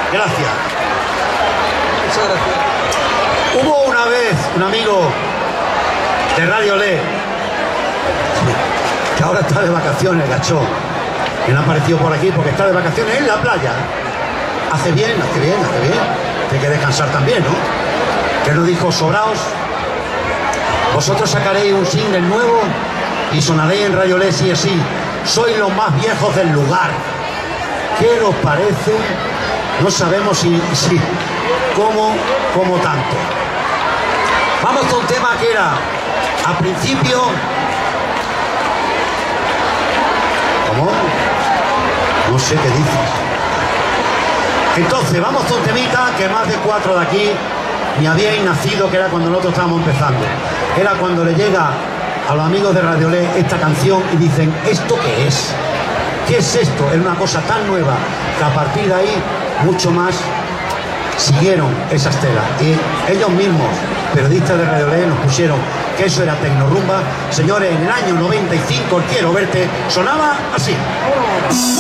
Gracias. Muchas gracias. Hubo una vez un amigo de Radio Le, que ahora está de vacaciones, gacho, que no ha aparecido por aquí porque está de vacaciones en la playa. Hace bien. Hay que descansar también, ¿no? Que nos dijo: sobraos, vosotros sacaréis un single nuevo y sonaréis en Radio Le sí o sí. Sois los más viejos del lugar. ¿Qué os parece? No sabemos si cómo tanto. Vamos con un tema que era, a principio... ¿Cómo? No sé qué dices. Entonces, vamos con un temita que más de 4 de aquí ni habíais nacido, que era cuando nosotros estábamos empezando. Era cuando le llega a los amigos de Radio Le esta canción y dicen: ¿esto qué es? ¿Qué es esto? Era una cosa tan nueva que a partir de ahí mucho más siguieron esas telas. Y ellos mismos, periodistas de Radio Le, nos pusieron que eso era tecnorumba. Señores, en el año 95, Quiero Verte sonaba así.